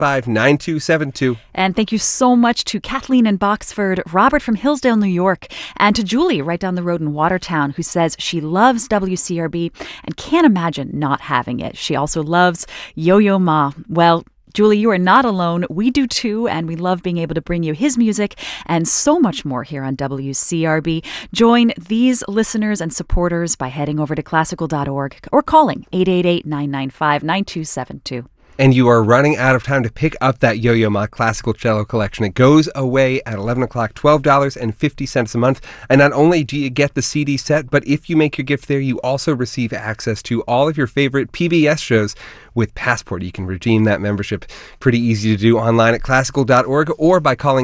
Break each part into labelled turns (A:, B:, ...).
A: 995-9272.
B: And thank you so much to Kathleen in Boxford, Robert from Hillsdale, New York, and to Julie right down the road in Watertown, who says she loves WCRB and can't imagine not having it. She also loves Yo-Yo Ma. Well, Julie, you are not alone. We do too, and we love being able to bring you his music and so much more here on WCRB. Join these listeners and supporters by heading over to classical.org or calling 888-995-9272.
A: And you are running out of time to pick up that Yo-Yo Ma Classical Cello Collection. It goes away at 11 o'clock, $12.50 a month. And not only do you get the CD set, but if you make your gift there, you also receive access to all of your favorite PBS shows with Passport. You can redeem that membership. Pretty easy to do online at classical.org or by calling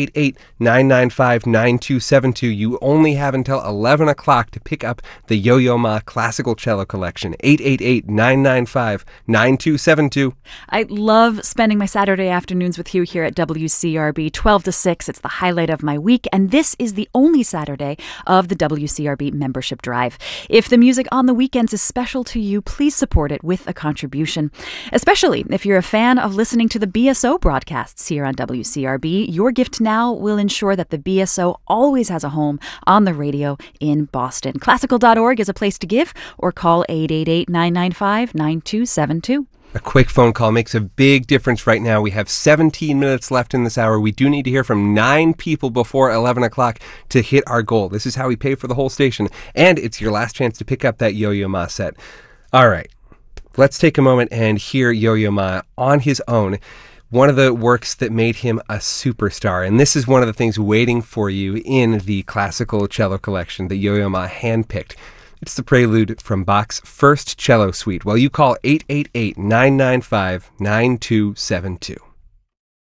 A: 888-995-9272. You only have until 11 o'clock to pick up the Yo-Yo Ma Classical Cello Collection. 888-995-9272.
B: I love spending my Saturday afternoons with you here at WCRB, 12 to 6. It's the highlight of my week, and this is the only Saturday of the WCRB membership drive. If the music on the weekends is special to you, please support it with a contribution. Especially if you're a fan of listening to the BSO broadcasts here on WCRB, your gift now will ensure that the BSO always has a home on the radio in Boston. Classical.org is a place to give, or call 888-995-9272.
A: A quick phone call makes a big difference right now. We have 17 minutes left in this hour. We do need to hear from 9 people before 11 o'clock to hit our goal. This is how we pay for the whole station. And it's your last chance to pick up that Yo-Yo Ma set. All right, let's take a moment and hear Yo-Yo Ma on his own. One of the works that made him a superstar. And this is one of the things waiting for you in the classical cello collection that Yo-Yo Ma handpicked. It's the prelude from Bach's First Cello Suite. Well, you call 888-995-9272.